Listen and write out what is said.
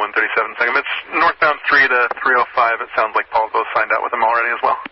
1:37. It's northbound 3 to 305. It sounds like Paul's both signed out with them already as well.